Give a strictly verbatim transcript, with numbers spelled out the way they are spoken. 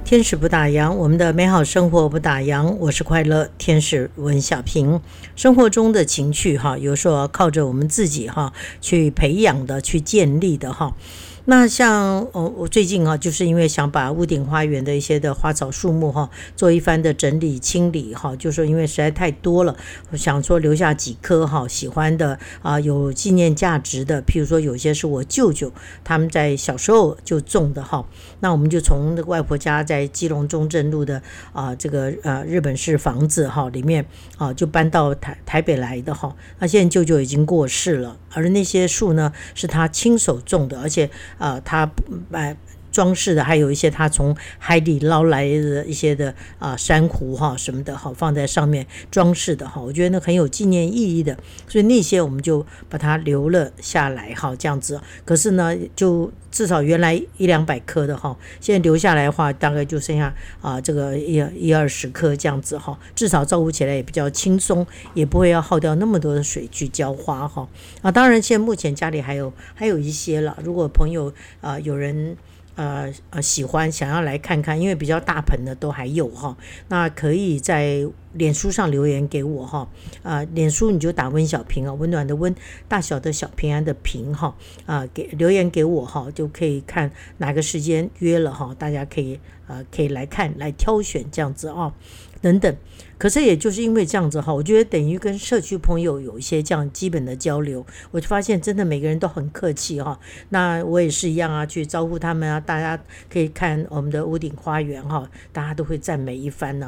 天使不打烊，我们的美好生活不打烊。我是快乐天使文小平。生活中的情趣哈，有时候要靠着我们自己哈去培养的，去建立的哈。那像、哦、我最近啊，就是因为想把屋顶花园的一些的花草树木哈做一番的整理清理哈，就说因为实在太多了，我想说留下几棵哈喜欢的啊有纪念价值的，譬如说有些是我舅舅他们在小时候就种的哈，那我们就从那个外婆家在基隆中正路的啊这个呃日本式房子哈里面啊就搬到台台北来的哈，那现在舅舅已经过世了，而那些树呢是他亲手种的，而且呃，他呃装饰的还有一些他从海里捞来的一些的啊、呃、珊瑚哈什么的哈，放在上面装饰的哈，我觉得那很有纪念意义的，所以那些我们就把它留了下来哈，这样子。可是呢，就至少原来一两百棵的哈，现在留下来的话，大概就剩下啊、呃、这个一一二十棵这样子哈，至少照顾起来也比较轻松，也不会要耗掉那么多的水去浇花哈。啊，当然现在目前家里还有还有一些了，如果朋友啊、呃、有人。呃呃，喜欢想要来看看，因为比较大盆的都还有哈，那可以在脸书上留言给我哈，啊、呃，脸书你就打温小平啊，温暖的温，大小的小平安的平哈，啊、呃，给留言给我哈，就可以看哪个时间约了哈，大家可以呃可以来看来挑选这样子啊，等等。可是也就是因为这样子哈，我觉得等于跟社区朋友有一些这样基本的交流，我就发现真的每个人都很客气哈。那我也是一样啊，去招呼他们啊，大家可以看我们的屋顶花园哈，大家都会赞美一番呢、